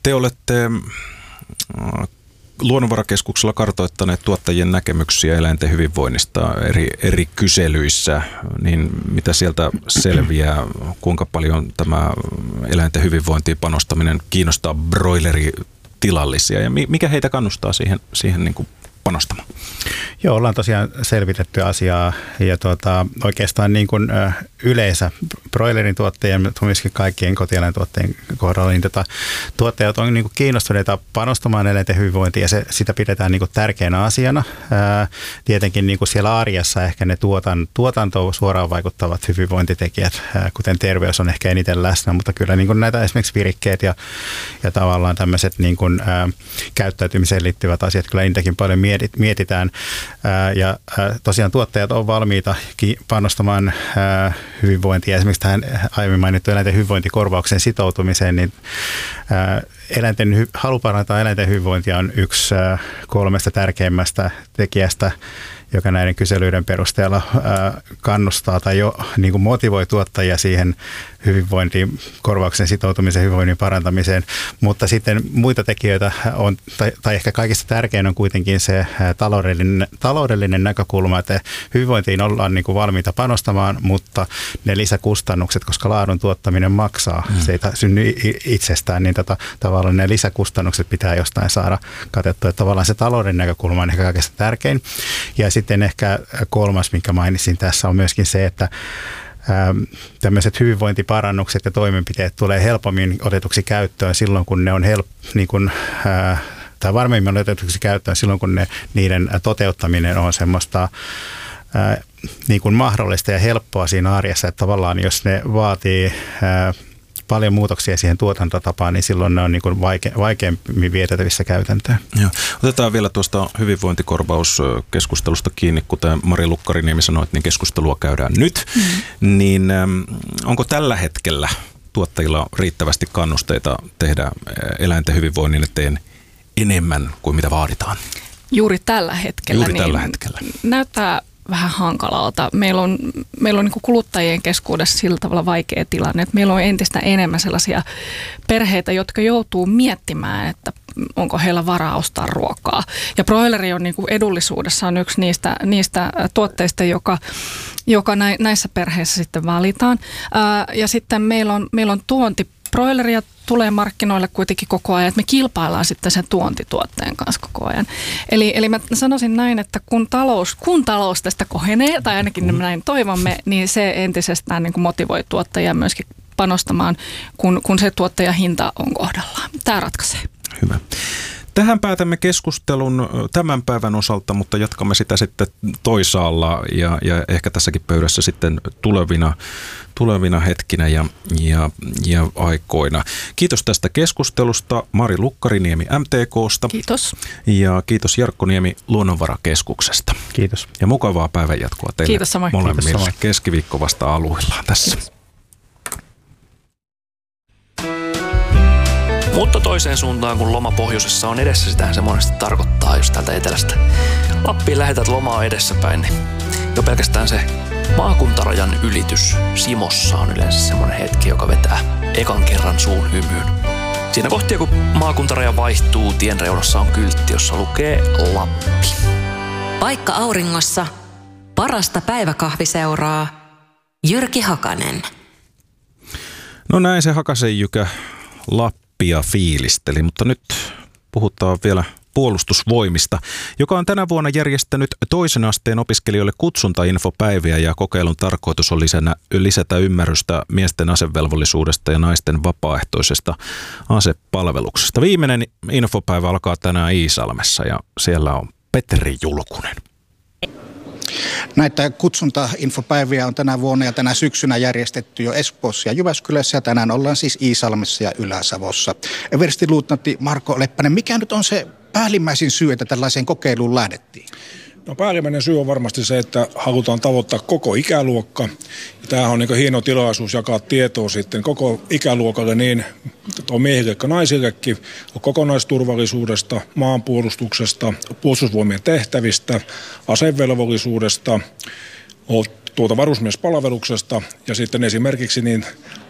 Te olette Luonnonvarakeskuksella kartoittaneet tuottajien näkemyksiä eläinten hyvinvoinnista eri kyselyissä, niin mitä sieltä selviää, kuinka paljon tämä eläinten hyvinvointiin panostaminen kiinnostaa broileritilallisia ja mikä heitä kannustaa siihen niin kuin panostamaan? Joo, ollaan tosiaan selvitetty asiaa ja oikeastaan niin kuin yleensä broilerin tuottajien, mutta myöskin kaikkien kotieläintuottajien kohdalla, niin tuottajat on niin kuin kiinnostuneita panostamaan eläinten hyvinvointiin ja sitä pidetään niin kuin tärkeänä asiana. Tietenkin niin kuin siellä arjessa ehkä ne tuotantoon suoraan vaikuttavat hyvinvointitekijät, kuten terveys on ehkä eniten läsnä, mutta kyllä niin kuin näitä esimerkiksi virikkeet ja tavallaan tämmöiset niin kuin käyttäytymiseen liittyvät asiat kyllä niitäkin paljon mietitään. Ja tosiaan tuottajat on valmiita panostamaan hyvinvointia. Esimerkiksi tähän aiemmin mainittu eläinten hyvinvointikorvauksen sitoutumiseen, niin halu parantaa eläinten hyvinvointia on yksi 3 tärkeimmästä tekijästä, joka näiden kyselyiden perusteella kannustaa tai jo niin kuin motivoi tuottajia siihen hyvinvointiin, korvauksen sitoutumisen hyvinvoinnin parantamiseen. Mutta sitten muita tekijöitä on, tai ehkä kaikista tärkein on kuitenkin se taloudellinen näkökulma, että hyvinvointiin ollaan niin kuin valmiita panostamaan, mutta ne lisäkustannukset, koska laadun tuottaminen maksaa, se ei synny itsestään, niin tavallaan ne lisäkustannukset pitää jostain saada katettua. Että tavallaan se talouden näkökulma on ehkä kaikista tärkein. Ja sitten ehkä 3, minkä mainitsin tässä, on myöskin se, että tämmöiset hyvinvointiparannukset ja toimenpiteet tulee helpommin otetuksi käyttöön silloin, kun ne on tai varmemmin otetuksi käyttöön silloin, kun niiden toteuttaminen on semmoista niin kuin mahdollista ja helppoa siinä arjessa, että tavallaan jos ne vaatii paljon muutoksia siihen tuotantotapaan, niin silloin ne on niin kuin vaikeammin vietävissä käytäntöön. Joo. Otetaan vielä tuosta hyvinvointikorvauskeskustelusta kiinni, kuten Mari Lukkariniemi sanoi, niin keskustelua käydään nyt. Niin onko tällä hetkellä tuottajilla riittävästi kannusteita tehdä eläinten hyvinvoinnin eteen enemmän kuin mitä vaaditaan? Juuri tällä hetkellä. Näyttää vähän hankalalta. Meillä on niin kuin kuluttajien keskuudessa sillä tavalla vaikea tilanne, että meillä on entistä enemmän sellaisia perheitä, jotka joutuu miettimään, että onko heillä varaa ostaa ruokaa. Ja broileri on niin kuin edullisuudessa yksi niistä tuotteista, joka näissä perheissä sitten valitaan. Ja sitten meillä on broileria tulee markkinoille kuitenkin koko ajan, että me kilpaillaan sitten sen tuontituotteen kanssa koko ajan. Eli mä sanoisin näin, että kun talous tästä kohenee, tai ainakin näin toivomme, niin se entisestään niin kuin motivoi tuottajia myöskin panostamaan, kun se tuottajahinta on kohdallaan. Tämä ratkaisee. Hyvä. Tähän päätämme keskustelun tämän päivän osalta, mutta jatkamme sitä sitten toisaalla ja ehkä tässäkin pöydässä sitten tulevina hetkinä ja aikoina. Kiitos tästä keskustelusta Mari Lukkariniemi MTK:sta. Kiitos. Ja kiitos Jarkko Niemi Luonnonvarakeskuksesta. Kiitos. Ja mukavaa päivänjatkoa teille. Kiitos samoin. Molemmille. Kiitos samoin. Keskiviikko vasta aluillaan tässä. Kiitos. Mutta toiseen suuntaan, kun loma pohjoisessa on edessä, sitähän se monesti tarkoittaa just täältä etelästä. Lappiin lähetät lomaa edessäpäin, niin jo pelkästään se maakuntarajan ylitys Simossa on yleensä semmoinen hetki, joka vetää ekan kerran suun hymyyn. Siinä kohtia, kun maakuntaraja vaihtuu, tien reunassa on kyltti, jossa lukee Lappi. Paikka auringossa, parasta päiväkahviseuraa, Jyrki Hakanen. No näin se Hakasen Jykä Lappia fiilisteli, mutta nyt puhutaan vielä Puolustusvoimista, joka on tänä vuonna järjestänyt toisen asteen opiskelijoille kutsuntainfopäiviä ja kokeilun tarkoitus on lisätä ymmärrystä miesten asevelvollisuudesta ja naisten vapaaehtoisesta asepalveluksesta. Viimeinen infopäivä alkaa tänään Iisalmessa ja siellä on Petri Julkunen. Näitä kutsuntainfopäiviä on tänä vuonna ja tänä syksynä järjestetty jo Espoossa ja Jyväskylässä ja tänään ollaan siis Iisalmessa ja Ylä-Savossa. Everstiluutnantti Marko Leppänen, mikä nyt on se päällimmäisin syy, että tällaiseen kokeiluun lähdettiin? No päällimmäinen syy on varmasti se, että halutaan tavoittaa koko ikäluokka. Ja tämähän on niin hieno tilaisuus jakaa tietoa sitten koko ikäluokalle niin miehille kuin naisillekin kokonaisturvallisuudesta, maanpuolustuksesta, puolustusvoimien tehtävistä, asevelvollisuudesta, varusmiespalveluksesta ja sitten esimerkiksi niin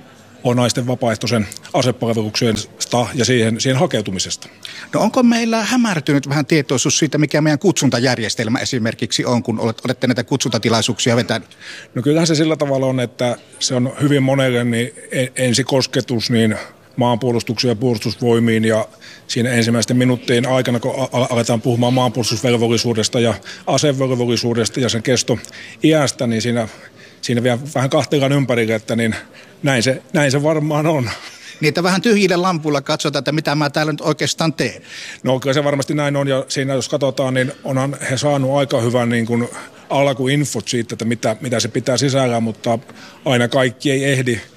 on naisten vapaaehtoisen asepalveluksesta ja siihen hakeutumisesta. No onko meillä hämärtynyt vähän tietoisuus siitä, mikä meidän kutsuntajärjestelmä esimerkiksi on, kun olette näitä kutsuntatilaisuuksia vetänyt? No kyllähän se sillä tavalla on, että se on hyvin monelle niin ensikosketus niin maanpuolustukseen ja puolustusvoimiin, ja siinä ensimmäisten minuuttien aikana, kun aletaan puhumaan maanpuolustusvelvollisuudesta ja asevelvollisuudesta ja sen kestoiästä, niin siinä vielä vähän kahteellaan ympärille, että niin näin se varmaan on. Niin, vähän tyhjillä lampuilla katsotaan, että mitä mä täällä nyt oikeastaan teen. No kyllä se varmasti näin on, ja siinä jos katsotaan, niin onhan he saanut aika hyvän niin kuin alkuinfot siitä, että mitä se pitää sisällään, mutta aina kaikki ei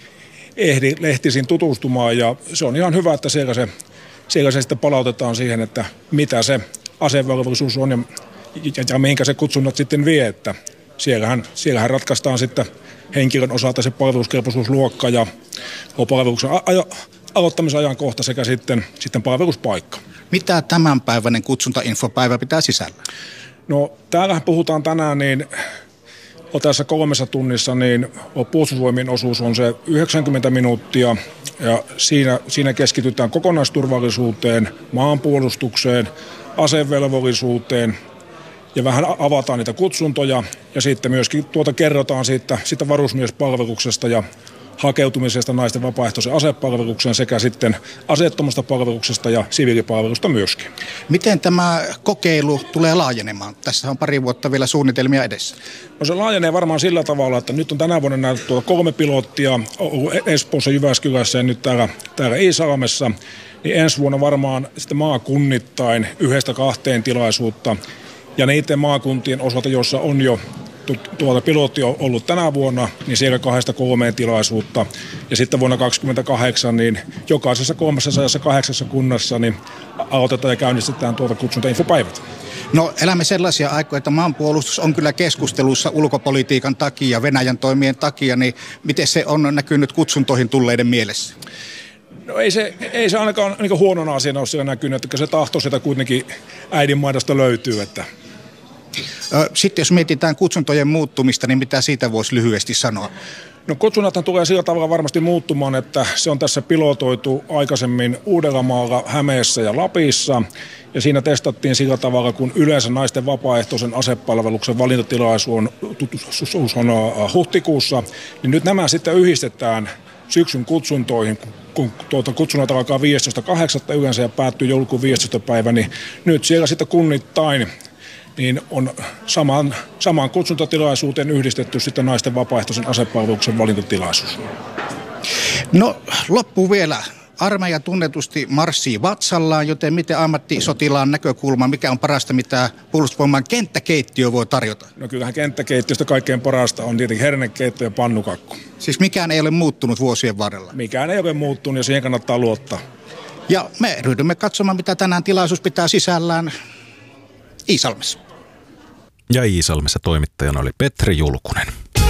ehdi lehtisiin tutustumaan, ja se on ihan hyvä, että siellä se sitten palautetaan siihen, että mitä se asevelvollisuus on ja mihinkä se kutsunnat sitten vie, että siellähän ratkaistaan sitten henkilön osalta se palveluskelpoisuusluokka ja palveluksen aloittamisajankohta sekä sitten palveluspaikka. Mitä tämänpäiväinen kutsuntainfopäivä pitää sisällä? No täällähän puhutaan tänään niin tässä 3 tunnissa, niin puolustusvoimien osuus on se 90 minuuttia, ja siinä keskitytään kokonaisturvallisuuteen, maanpuolustukseen, asevelvollisuuteen, ja vähän avataan niitä kutsuntoja, ja sitten myöskin kerrotaan siitä varusmiespalveluksesta ja hakeutumisesta naisten vapaaehtoisen asepalvelukseen sekä sitten aseettomasta palveluksesta ja siviilipalvelusta myöskin. Miten tämä kokeilu tulee laajenemaan? Tässä on pari vuotta vielä suunnitelmia edessä. No se laajenee varmaan sillä tavalla, että nyt on tänä vuonna näytetty 3 pilottia Espoossa, Jyväskylässä ja nyt täällä Iisalmessa. Niin ensi vuonna varmaan sitten maakunnittain 1-2 tilaisuutta, ja niiden maakuntien osalta, joissa on jo pilotti on ollut tänä vuonna, niin siellä 2-3 tilaisuutta. Ja sitten vuonna 2028 niin jokaisessa 308 kunnassa niin aloitetaan ja käynnistetään kutsuntainfopäivät. No elämme sellaisia aikoja, että maanpuolustus on kyllä keskustelussa ulkopolitiikan takia, Venäjän toimien takia, niin miten se on näkynyt kutsuntoihin tulleiden mielessä? No ei se ainakaan niin huonona asiana ole siellä näkynyt, että se tahto sitä kuitenkin äidinmaidosta löytyy, että sitten jos mietitään kutsuntojen muuttumista, niin mitä siitä voisi lyhyesti sanoa? No kutsunnathan tulee sillä tavalla varmasti muuttumaan, että se on tässä pilotoitu aikaisemmin Uudellamaalla, Hämeessä ja Lapissa. Ja siinä testattiin sillä tavalla, kun yleensä naisten vapaaehtoisen asepalveluksen valintatilaisuus on huhtikuussa, niin nyt nämä sitten yhdistetään syksyn kutsuntoihin, kun kutsunnat alkaa 15.8. yleensä ja päättyy joulukuun 15. päivä, niin nyt siellä sitten kunnittain niin on samaan kutsuntatilaisuuteen yhdistetty sitten naisten vapaaehtoisen asepalveluksen valintatilaisuus. No loppu vielä. Armeija tunnetusti marssii vatsallaan, joten miten ammattisotilaan näkökulma, mikä on parasta, mitä puolustusvoiman kenttäkeittiö voi tarjota? No kyllähän kenttäkeittiöstä kaikkein parasta on tietenkin hernekeitto ja pannukakku. Siis mikään ei ole muuttunut vuosien varrella? Mikään ei ole muuttunut ja siihen kannattaa luottaa. Ja me ryhdymme katsomaan, mitä tänään tilaisuus pitää sisällään Iisalmessa. Ja Iisalmessa toimittajana oli Petri Julkunen.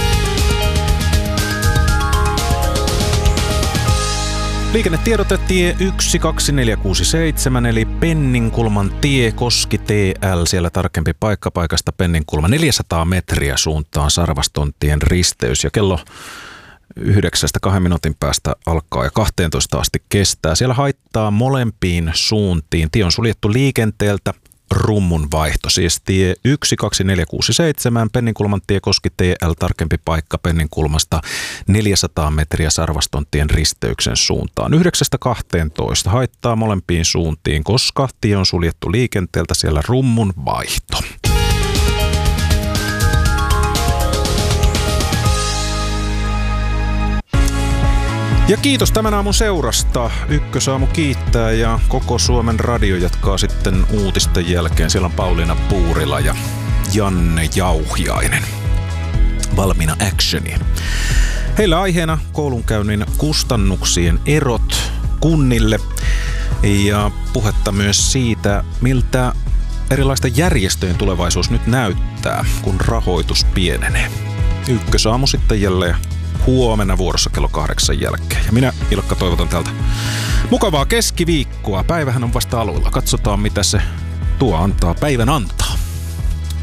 Liikennetiedotetie 12467 eli Penninkulman tie Koski TL, siellä tarkempi paikasta Penninkulma, 400 metriä suuntaan Sarvastontien risteys ja kello 9:2 minuutin päästä alkaa ja 12 asti kestää. Siellä haittaa molempiin suuntiin. Tie on suljettu liikenteeltä. Rummun vaihto, siis tie 12467, Penninkulman tie Koski TL, tarkempi paikka Penninkulmasta 400 metriä Sarvastontien risteyksen suuntaan. 9:12 haittaa molempiin suuntiin, koska tie on suljettu liikenteeltä, siellä rummun vaihto. Ja kiitos tämän aamun seurasta. Ykkösaamu kiittää ja koko Suomen radio jatkaa sitten uutisten jälkeen. Siellä on Pauliina Puurila ja Janne Jauhiainen valmiina actioniin. Heillä aiheena koulunkäynnin kustannuksien erot kunnille ja puhetta myös siitä, miltä erilaisten järjestöjen tulevaisuus nyt näyttää, kun rahoitus pienenee. Ykkösaamu sitten jälleen huomenna vuorossa kello 8 jälkeen. Ja minä, Ilkka, toivotan täältä mukavaa keskiviikkoa. Päivähän on vasta aluilla. Katsotaan, mitä se tuo antaa päivän antaa.